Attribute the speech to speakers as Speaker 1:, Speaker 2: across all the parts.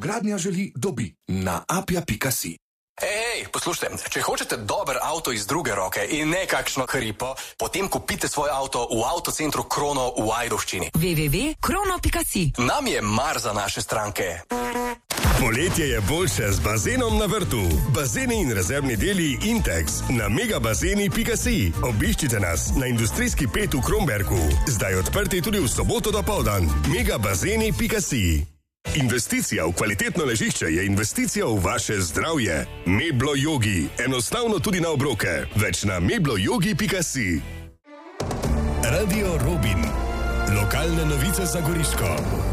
Speaker 1: Novogradnja želi, dobi na apia.si.
Speaker 2: Ej, poslušajte, če hočete dober avto iz druge roke in ne kakšno hripo, potem kupite svoj avto v avtocentru Krono v Ajdovščini.
Speaker 3: www.krono.si.
Speaker 2: Nam je mar za naše stranke.
Speaker 4: Poletje je boljše z bazenom na vrtu. Bazeni in rezervni deli Intex na megabazeni.si. Obiščite nas na industrijski 5 v Kromberku. Zdaj odprti tudi v soboto dopoldan. megabazeni.si. Investicija v kvalitetno ležišče je investicija v vaše zdravje. Meblo Yogi. Enostavno tudi na obroke. Več na mebloyogi.si. Radio Robin. Lokalne novice za Goriško.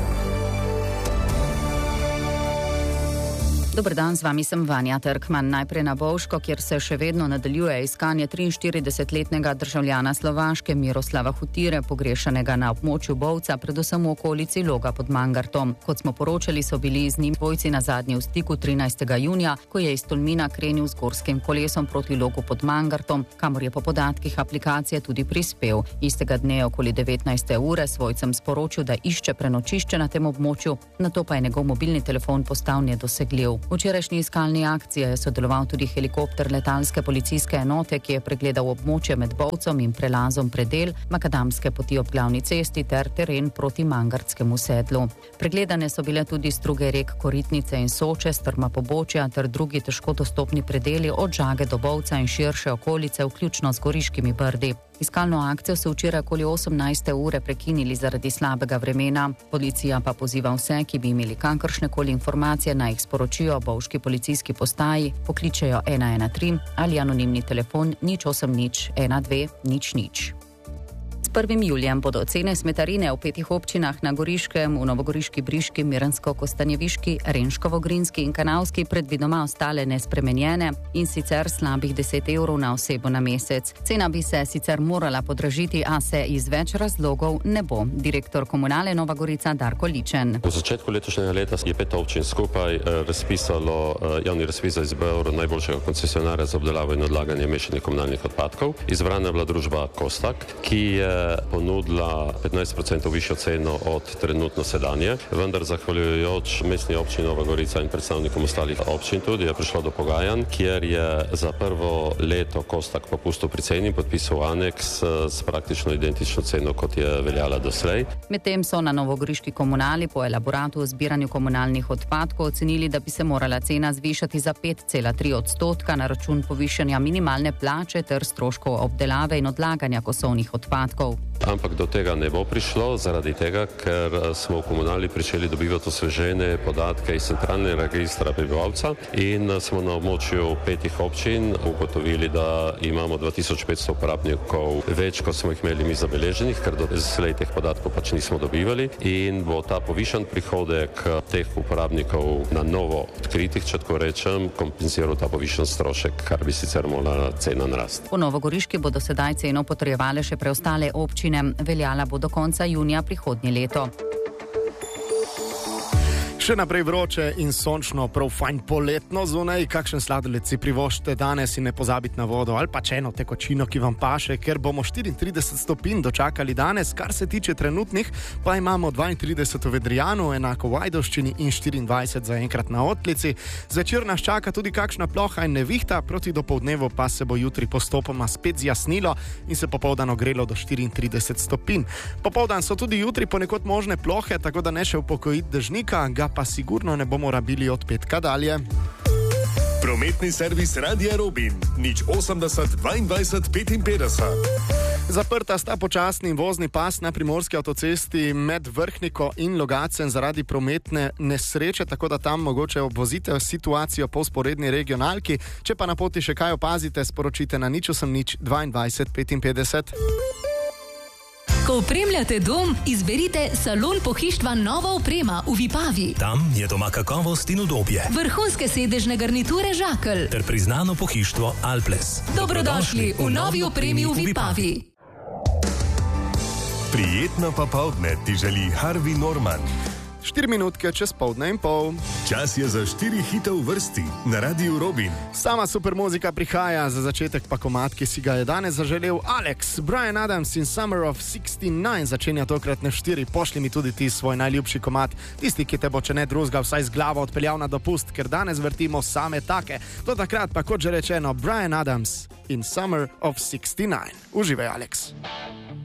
Speaker 5: Dober dan, z vami sem Vanja Trkman. Najprej na Bovško, kjer se še vedno nadaljuje iskanje 43-letnega državljana Slovaške Miroslava Hutire, pogrešanega na območju Bovca, predvsem v okolici Loga pod Mangartom. Kot smo poročali, so bili z njim dvojci na zadnji v stiku 13. junija, ko je iz Tolmina krenil z gorskim kolesom proti Logu pod Mangartom, kamor je po podatkih aplikacije tudi prispel. Istega dne okoli 19. ure svojcem sporočil, da išče prenočišče na tem območju, nato pa je njegov mobilni telefon postal nedosegljiv. V včerajšnji iskalni akciji je sodeloval tudi helikopter letalske policijske enote, ki je pregledal območje med Bovcem in prelazom Predel, makadamske poti ob glavni cesti ter teren proti Mangartskemu sedlu. Pregledane so bile tudi struge rek Koritnice in Soče, strma pobočja ter drugi težko dostopni predeli od Žage do Bovca in širše okolice, vključno z Goriškimi brdi. Iskalno akcijo so včeraj okoli 18. ure prekinili zaradi slabega vremena. Policija pa poziva vse, ki bi imeli kakršnekoli informacije, naj jih sporočijo bovški policijski postaji, pokličejo 113 ali anonimni telefon 080 12 00. S 1. julijem bodo cene smetarine v 5 občinah na Goriškem, v Novogoriški, Briški, Mirensko-Kostanjeviški, Renškovo-Grinski in Kanavski predvidoma ostale nespremenjene, in sicer slabih 10 evrov na osebo na mesec. Cena bi se sicer morala podražiti, a se iz več razlogov ne bo. Direktor Komunale Nova Gorica Darko Ličen.
Speaker 6: V začetku letošnjega leta je 5 občin skupaj razpisalo javni razpis za izbor najboljšega koncesionarja za obdelavo in odlaganje mešanih komunalnih odpadkov. Izbrana je bila družba Kostak, ki je ponudila 15% višjo ceno od trenutno sedanje, vendar zahvaljujoč mestni občini Nova Gorica in predstavnikom ostalih občin tudi je prišlo do pogajanj, kjer je za prvo leto Kostak popustil pri ceni, podpisal aneks s praktično identično ceno, kot je veljala doslej.
Speaker 5: Medtem so na novogoriški komunali po elaboratu o zbiranju komunalnih odpadkov ocenili, da bi se morala cena zvišati za 5,3% na račun povišanja minimalne plače ter stroškov obdelave in odlaganja kosovnih odpadkov.
Speaker 6: Ampak do tega ne bo prišlo, zaradi tega, ker smo v komunali pričeli dobivati osvežene podatke iz centralnega registra prebivalca in smo na območju 5 občin ugotovili, da imamo 2500 uporabnikov več, kot smo jih imeli mi zabeleženih, ker do slej teh podatkov pač nismo dobivali, in bo ta povišan prihodek teh uporabnikov na novo odkritih, če tako rečem, kompenziral ta povišan strošek, kar bi sicer morala cena narasti.
Speaker 5: V Novogoriški bodo sedaj ceno potrjevale še preostale občine. Veljala bo do konca junija prihodnje leto.
Speaker 7: Še naprej vroče in sončno, prav fajn poletno zunaj. Kakšen sladoled si privoščite danes in ne pozabiti na vodo ali pa eno tekočino, ki vam paše, ker bomo 34 stopinj dočakali danes. Kar se tiče trenutnih, pa imamo 32 v Vedrijanu, enako v Ajdovščini in 24 zaenkrat na Otlici. Zvečer nas čaka tudi kakšna ploha in nevihta, proti dopoldnevu pa se bo jutri postopoma spet zjasnilo in se popoldan ogrelo do 34 stopinj. Popoldan so tudi jutri ponekod možne plohe, tako da ne še upokojiti dežnika, ga pa sigurno ne bomo rabili od petka dalje.
Speaker 4: Prometni servis Radia Robin 080 22 55.
Speaker 7: Zaprta sta počasni vozni pas na primorski avtocesti med Vrhniko in Logacem zaradi prometne nesreče, tako da tam mogoče obvozite situacijo po vzporedni regionalki. Če pa na poti še kaj opazite, sporočite na 080 22 55.
Speaker 3: Ko opremljate dom, izberite Salon pohištva Nova oprema v Vipavi.
Speaker 8: Tam je doma kakovost in udobje.
Speaker 3: Vrhunske sedežne garniture Žakelj
Speaker 8: ter priznano pohištvo Alples.
Speaker 3: Dobrodošli v novi opremi v Vipavi.
Speaker 4: Prijetno popoldne ti želi Harvey Norman.
Speaker 7: 4 minutke čez poldne in pol.
Speaker 4: Čas je za 4 hite v vrsti na Radiu Robin.
Speaker 7: Sama super muzika prihaja, za začetek pa komad, ki si ga je danes zaželel Alex. Bryan Adams in Summer of 69 začenja tokratne 4. Pošli mi tudi ti svoj najljubši komad, tisti, ki te bo, če ne drugega, vsaj z glavo odpeljal na dopust, ker danes vrtimo same take. Do takrat pa, kot že rečeno, Bryan Adams in Summer of 69. Uživaj, Alex.